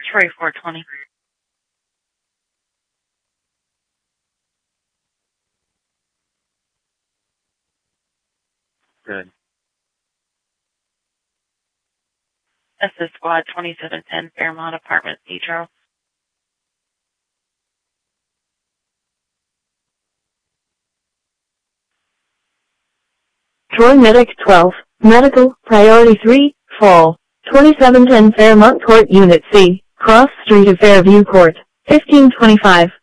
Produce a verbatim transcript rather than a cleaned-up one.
Troy four twenty. Good. This is Squad twenty-seven ten, Fairmont Apartment, C. Charles. Troy Medic twelve, Medical, Priority three, Fall, twenty-seven ten Fairmont Court Unit C, Cross Street of Fairview Court, fifteen twenty-five.